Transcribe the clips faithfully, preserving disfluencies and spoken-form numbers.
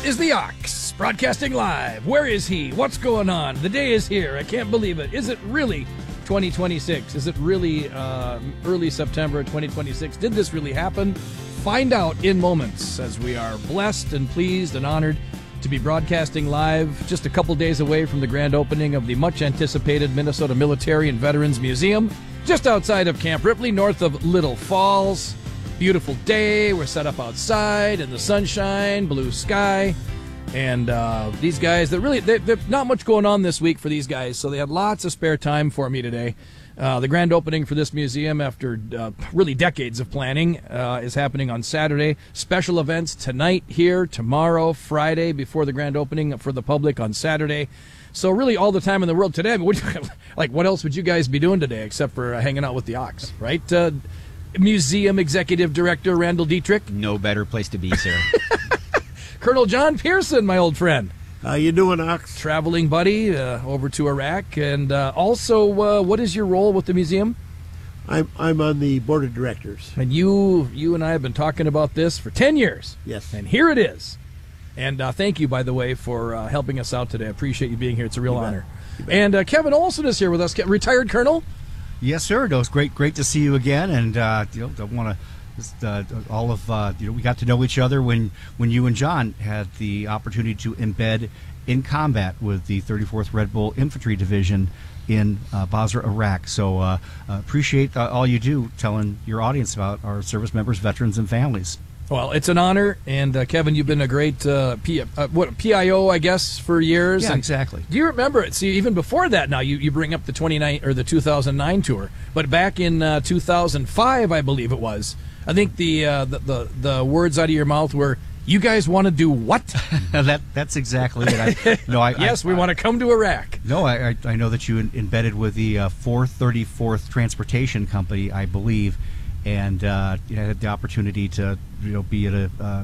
is the Ox, broadcasting live. Where is he? What's going on? The day is here. I can't believe it. Is it really twenty twenty-six? Is it really uh, early September twenty twenty-six? Did this really happen? Find out in moments, as we are blessed and pleased and honored to be broadcasting live just a couple days away from the grand opening of the much-anticipated Minnesota Military and Veterans Museum, just outside of Camp Ripley, north of Little Falls. Beautiful day. We're set up outside in the sunshine, blue sky. And uh, these guys, they're really, they, they're not much going on this week for these guys, so they had lots of spare time for me today. Uh, the grand opening for this museum, after uh, really decades of planning, uh, is happening on Saturday. Special events tonight here, tomorrow, Friday, before the grand opening for the public on Saturday. So really all the time in the world today. I mean, what, like, what else would you guys be doing today except for uh, hanging out with the Ox, right? Uh, Museum Executive Director Randall Dietrich. No better place to be, sir. Colonel John Pearson, my old friend. How you doing, Ox? Traveling buddy uh, over to Iraq. And uh, also, uh, what is your role with the museum? I'm I'm on the board of directors. And you you and I have been talking about this for ten years. Yes. And here it is. And uh, thank you, by the way, for uh, helping us out today. I appreciate you being here. It's a real You bet. honor. You bet. And uh, Kevin Olson is here with us, retired colonel. Yes, sir. It was great, great to see you again, and uh, you know, I want to just uh, all of uh, you know, we got to know each other when when you and John had the opportunity to embed in combat with the thirty-fourth Red Bull Infantry Division in uh, Basra, Iraq. So uh, uh, appreciate uh, all you do, telling your audience about our service members, veterans, and families. Well, it's an honor, and uh, Kevin, you've been a great uh, P, uh, what P I O, I guess, for years. Yeah, and exactly. Do you remember it? See, even before that, now you, you bring up the twenty-nine or the two thousand nine tour, but back in uh, two thousand five, I believe it was. I think the, uh, the the the words out of your mouth were, "You guys want to do what?" that that's exactly it. I, no, I, yes, I, we I, want to come to Iraq. No, I I, I know that you in, embedded with the uh, four thirty-fourth Transportation Company, I believe. And uh, you know, had the opportunity to you know be at a, uh,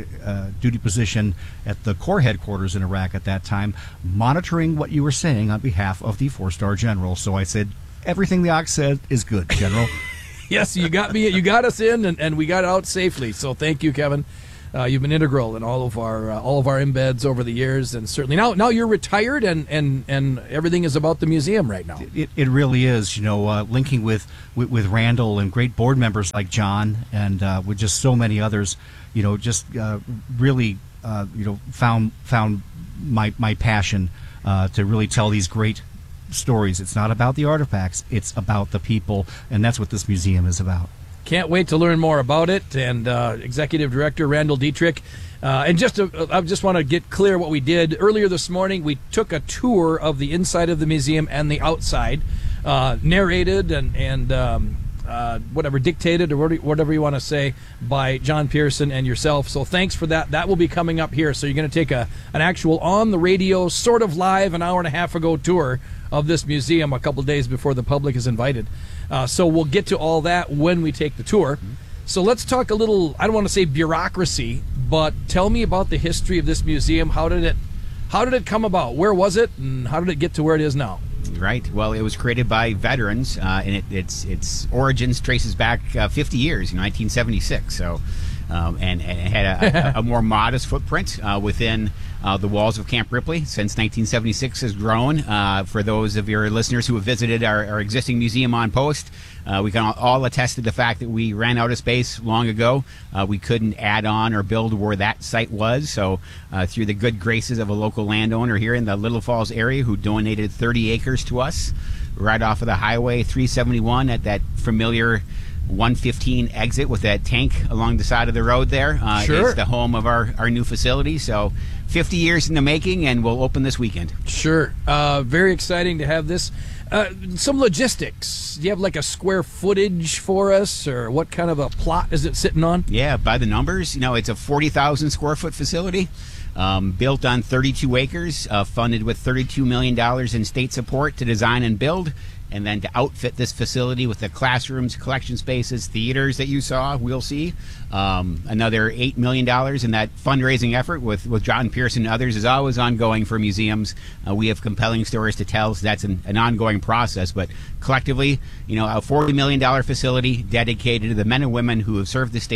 a duty position at the Corps headquarters in Iraq at that time, monitoring what you were saying on behalf of the four-star general. So I said, everything the Ox said is good, General. Yes, you got me. You got us in, and, and we got out safely. So thank you, Kevin. Uh, you've been integral in all of our uh, all of our embeds over the years, and certainly now now you're retired, and, and, and everything is about the museum right now. It, it really is, you know, uh, linking with, with with Randall and great board members like John, and uh, with just so many others, you know, just uh, really uh, you know found found my my passion uh, to really tell these great stories. It's not about the artifacts; it's about the people, and that's what this museum is about. Can't wait to learn more about it. And uh, Executive Director Randall Dietrich. Uh, and just to, I just want to get clear what we did. Earlier this morning, we took a tour of the inside of the museum and the outside, uh, narrated and, and um, uh, whatever, dictated or whatever you want to say by John Pearson and yourself. So thanks for that. That will be coming up here. So you're going to take a an actual on-the-radio, sort of live, an hour and a half ago tour of this museum a couple days before the public is invited. Uh, so we'll get to all that when we take the tour. So let's talk a little, I don't want to say bureaucracy, but tell me about the history of this museum. How did it how did it come about? Where was it, and how did it get to where it is now? Right. Well, it was created by veterans, uh, and it, its its origins traces back uh, fifty years, in nineteen seventy-six. So, um, and, and it had a, a, a more modest footprint uh, within uh, the walls of Camp Ripley. Since nineteen seventy-six has grown. Uh, for those of your listeners who have visited our, our existing museum on post, uh, we can all, all attest to the fact that we ran out of space long ago. Uh, we couldn't add on or build where that site was. So, uh, through the good graces of a local landowner here in the Little Falls area who donated thirty acres to us, right off of the Highway three seventy-one at that familiar one fifteen exit with that tank along the side of the road there. Uh, Sure. It's the home of our, our new facility. So fifty years in the making, and we'll open this weekend. Sure. Uh, very exciting to have this. Uh, some logistics. Do you have like a square footage for us, or what kind of a plot is it sitting on? Yeah, by the numbers, you know, it's a forty thousand square foot facility, um, built on thirty-two acres, uh, funded with thirty-two million dollars in state support to design and build, and then to outfit this facility with the classrooms, collection spaces, theaters that you saw, we'll see. Um, another eight million dollars in that fundraising effort with, with John Pearson and others is always ongoing for museums. Uh, we have compelling stories to tell, so that's an, an ongoing process. But collectively, you know, a forty million dollars facility dedicated to the men and women who have served the state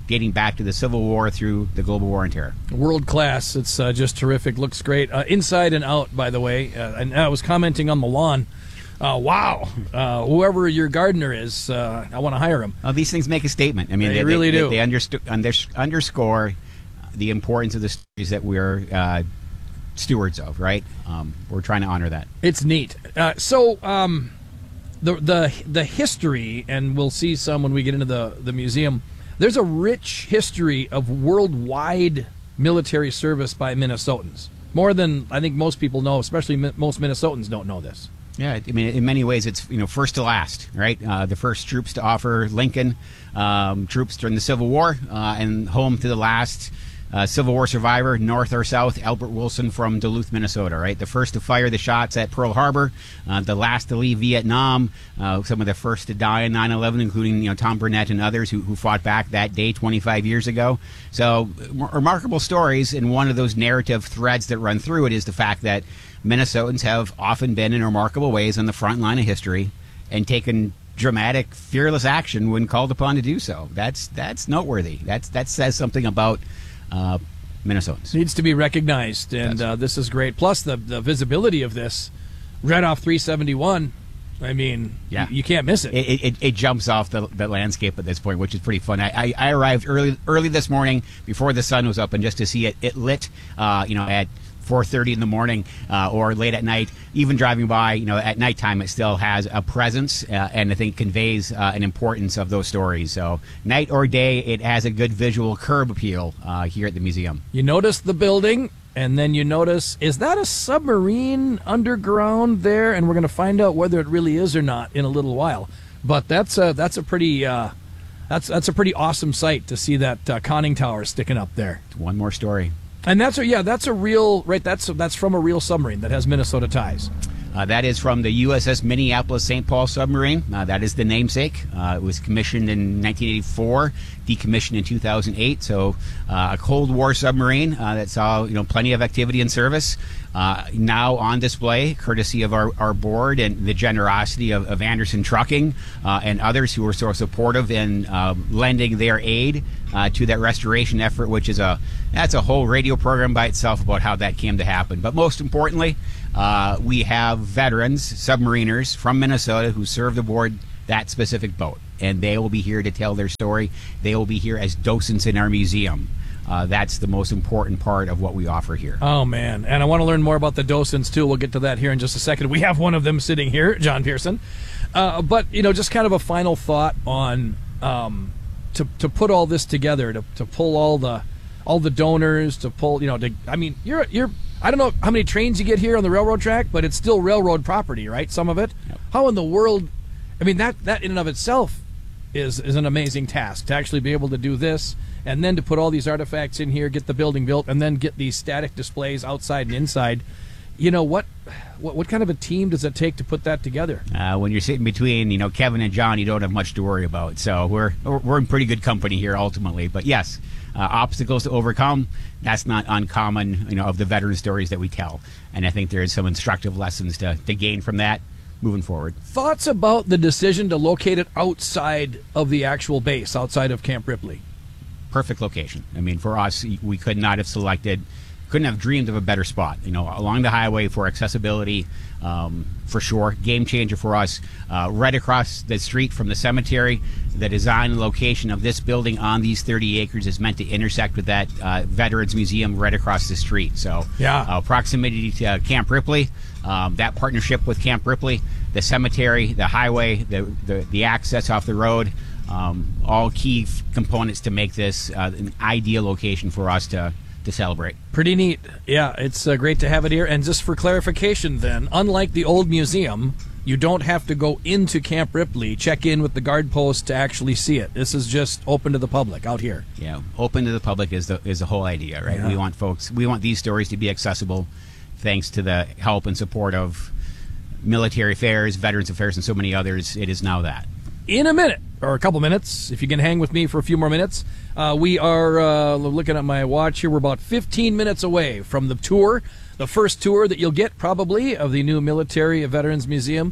dating back to the Civil War through the global war on terror. World class. It's uh, just terrific. Looks great. Uh, inside and out, by the way. Uh, and I was commenting on the lawn. Uh, wow. Uh, whoever your gardener is, uh, I want to hire him. Uh, these things make a statement. I mean, They they, really they, do. They, they underst- unders- underscore the importance of the stories that we're uh, stewards of, right? Um, we're trying to honor that. It's neat. Uh, so um, the the the history, and we'll see some when we get into the, the museum, there's a rich history of worldwide military service by Minnesotans. More than I think most people know, especially mi- most Minnesotans don't know this. Yeah, I mean, in many ways, it's you know first to last, right? Uh, the first troops to offer Lincoln um, troops during the Civil War, uh, and home to the last uh, Civil War survivor, North or South, Albert Wilson from Duluth, Minnesota, right? The first to fire the shots at Pearl Harbor, uh, the last to leave Vietnam, uh, some of the first to die in nine eleven, including you know Tom Burnett and others who, who fought back that day twenty-five years ago. So m- remarkable stories, and one of those narrative threads that run through it is the fact that Minnesotans have often been in remarkable ways on the front line of history and taken dramatic, fearless action when called upon to do so. That's that's noteworthy. That's that says something about uh, Minnesotans. Needs to be recognized, and uh, this is great. Plus, the, the visibility of this right off three seventy-one, I mean, Yeah. you, you can't miss it. It, it, it jumps off the, the landscape at this point, which is pretty fun. I, I, I arrived early early this morning before the sun was up, and just to see it, it lit, uh, you know, at four thirty in the morning uh, or late at night, even driving by, you know, at nighttime, it still has a presence uh, and I think conveys uh, an importance of those stories. So night or day, it has a good visual curb appeal uh, here at the museum. You notice the building, and then you notice, is that a submarine underground there? And we're going to find out whether it really is or not in a little while. But that's a, that's a pretty uh, that's that's a pretty awesome sight to see that uh, conning tower sticking up there. One more story. And that's a, yeah, that's a real, right, that's that's from a real submarine that has Minnesota ties. Uh, that is from the U S S Minneapolis Saint Paul submarine. Uh, that is the namesake. Uh, it was commissioned in nineteen eighty-four, decommissioned in two thousand eight. So uh, a Cold War submarine uh, that saw you know plenty of activity and service. Uh, now on display, courtesy of our, our board and the generosity of, of Anderson Trucking uh, and others who were so supportive in uh, lending their aid uh, to that restoration effort, which is a that's a whole radio program by itself about how that came to happen. But most importantly, uh, we have veterans, submariners from Minnesota who served aboard that specific boat, and they will be here to tell their story. They will be here as docents in our museum. Uh, that's the most important part of what we offer here. Oh, man. And I want to learn more about the docents, too. We'll get to that here in just a second. We have one of them sitting here, John Pearson. Uh, but, you know, just kind of a final thought on um, to to put all this together, to, to pull all the all the donors, to pull, you know, to, I mean, you're you're I don't know how many trains you get here on the railroad track, but it's still railroad property, right? Some of it. Yep. How in the world, I mean, that, that in and of itself is is an amazing task, to actually be able to do this. And then to put all these artifacts in here, get the building built, and then get these static displays outside and inside. You know, what what, what kind of a team does it take to put that together? Uh, when you're sitting between, you know, Kevin and John, you don't have much to worry about. So we're we're in pretty good company here ultimately. But yes, uh, obstacles to overcome, that's not uncommon, you know, of the veteran stories that we tell. And I think there's some instructive lessons to, to gain from that moving forward. Thoughts about the decision to locate it outside of the actual base, outside of Camp Ripley? Perfect location. I mean, for us, we could not have selected, couldn't have dreamed of a better spot. You know, along the highway for accessibility, um, for sure. Game changer for us. Uh, right across the street from the cemetery, the design and location of this building on these thirty acres is meant to intersect with that uh, Veterans Museum right across the street. So, yeah. uh, proximity to uh, Camp Ripley, um, that partnership with Camp Ripley, the cemetery, the highway, the the, the access off the road. Um, all key f- components to make this uh, an ideal location for us to, to celebrate. Pretty neat. Yeah, it's uh, great to have it here. And just for clarification then, unlike the old museum, you don't have to go into Camp Ripley, check in with the guard post to actually see it. This is just open to the public out here. Yeah, open to the public is the is the whole idea, right? Yeah. We want folks, we want these stories to be accessible thanks to the help and support of military affairs, veterans affairs, and so many others. It is now that. In a minute, or a couple minutes, if you can hang with me for a few more minutes, uh, we are uh, looking at my watch here. We're about fifteen minutes away from the tour, the first tour that you'll get probably of the new Military Veterans Museum.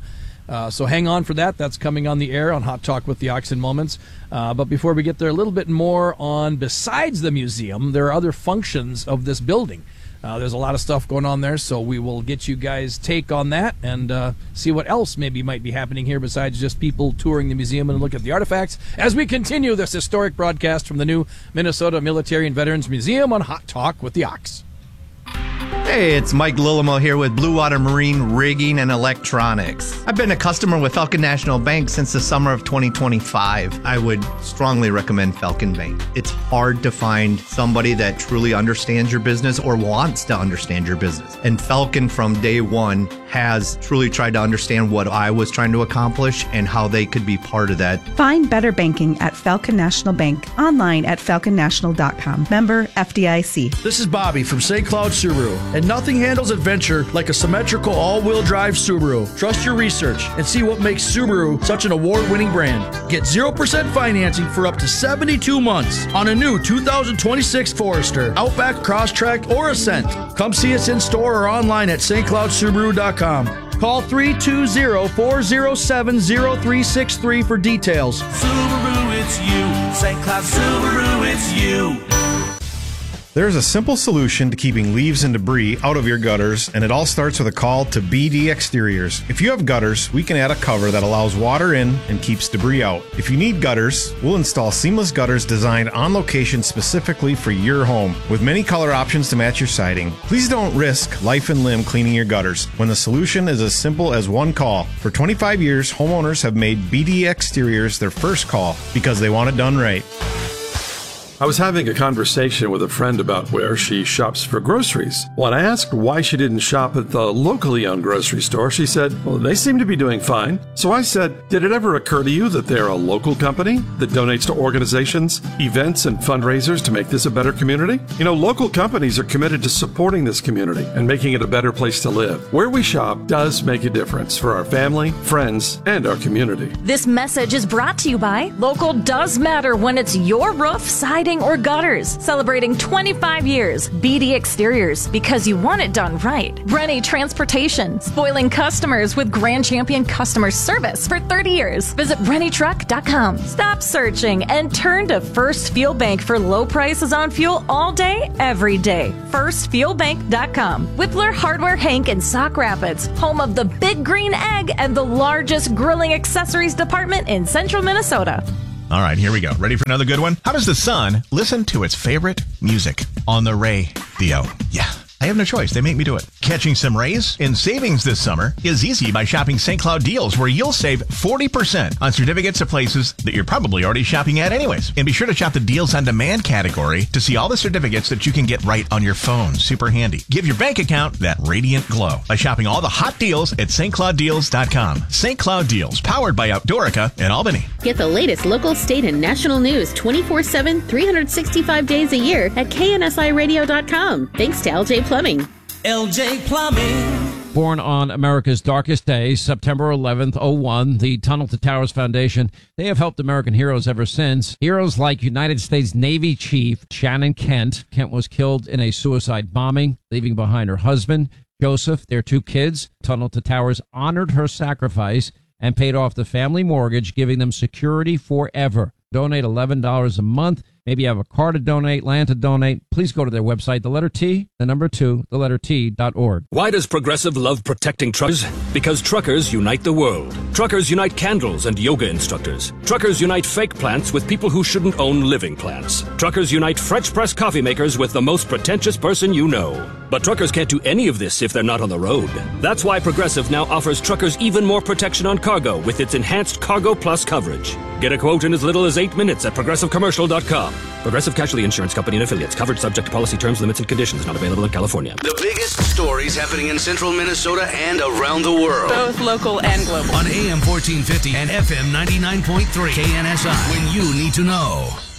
Uh, so hang on for that. That's coming on the air on Hot Talk with the Ox in moments. Uh, but before we get there, a little bit more on, besides the museum, there are other functions of this building. Uh, there's a lot of stuff going on there, so we will get you guys' take on that and uh, see what else maybe might be happening here besides just people touring the museum and look at the artifacts as we continue this historic broadcast from the new Minnesota Military and Veterans Museum on Hot Talk with the Ox. Hey, it's Mike Lillimo here with Blue Water Marine Rigging and Electronics. I've been a customer with Falcon National Bank since the summer of twenty twenty-five. I would strongly recommend Falcon Bank. It's hard to find somebody that truly understands your business or wants to understand your business. And Falcon from day one has truly tried to understand what I was trying to accomplish and how they could be part of that. Find better banking at Falcon National Bank, online at falcon national dot com. Member F D I C. This is Bobby from Saint Cloud Subaru, and nothing handles adventure like a symmetrical all-wheel drive Subaru. Trust your research and see what makes Subaru such an award-winning brand. Get zero percent financing for up to seventy-two months on a new two thousand twenty-six Forester, Outback, Crosstrek, or Ascent. Come see us in store or online at st cloud subaru dot com. Call three two zero, four zero seven, zero three six three for details. Subaru, it's you. Saint Cloud Subaru, it's you. There's a simple solution to keeping leaves and debris out of your gutters, and it all starts with a call to B D Exteriors. If you have gutters, we can add a cover that allows water in and keeps debris out. If you need gutters, we'll install seamless gutters designed on location specifically for your home, with many color options to match your siding. Please don't risk life and limb cleaning your gutters when the solution is as simple as one call. For twenty-five years, homeowners have made B D Exteriors their first call because they want it done right. I was having a conversation with a friend about where she shops for groceries. When I asked why she didn't shop at the locally owned grocery store, she said, well, they seem to be doing fine. So I said, did it ever occur to you that they're a local company that donates to organizations, events, and fundraisers to make this a better community? You know, local companies are committed to supporting this community and making it a better place to live. Where we shop does make a difference for our family, friends, and our community. This message is brought to you by Local Does Matter when it's your roof, siding, or gutters. Celebrating twenty-five years. B D Exteriors, because you want it done right. Rennie Transportation, spoiling customers with Grand Champion customer service for thirty years. Visit rennie truck dot com. Stop searching and turn to First Fuel Bank for low prices on fuel all day, every day. first fuel bank dot com. Whippler Hardware Hank in Sauk Rapids, home of the Big Green Egg and the largest grilling accessories department in central Minnesota. All right, here we go. Ready for another good one? How does the sun listen to its favorite music? On the radio. Yeah. I have no choice. They make me do it. Catching some rays in savings this summer is easy by shopping Saint Cloud Deals, where you'll save forty percent on certificates of places that you're probably already shopping at anyways. And be sure to shop the Deals on Demand category to see all the certificates that you can get right on your phone. Super handy. Give your bank account that radiant glow by shopping all the hot deals at st cloud deals dot com. Saint Cloud Deals, powered by Outdoorica in Albany. Get the latest local, state, and national news twenty-four seven, three hundred sixty-five days a year at K N S I radio dot com. Thanks to L J Plumbing. L J Plumbing. Born on America's darkest day, September eleventh, oh one, the Tunnel to Towers Foundation, they have helped American heroes ever since. Heroes like United States Navy Chief Shannon Kent. Kent was killed in a suicide bombing, leaving behind her husband, Joseph, their two kids. Tunnel to Towers honored her sacrifice and paid off the family mortgage, giving them security forever. Donate eleven dollars a month. Maybe you have a car to donate, land to donate. Please go to their website, the letter T, the number two, the letter T dot org. Why does Progressive love protecting truckers? Because truckers unite the world. Truckers unite candles and yoga instructors. Truckers unite fake plants with people who shouldn't own living plants. Truckers unite French press coffee makers with the most pretentious person you know. But truckers can't do any of this if they're not on the road. That's why Progressive now offers truckers even more protection on cargo with its enhanced Cargo Plus coverage. Get a quote in as little as eight minutes at progressive commercial dot com. Progressive Casualty Insurance Company and Affiliates. Covered subject to policy terms, limits, and conditions. Not available in California. The biggest stories happening in central Minnesota and around the world. Both local and global. On A M fourteen fifty and F M ninety-nine point three. K N S I. When you need to know.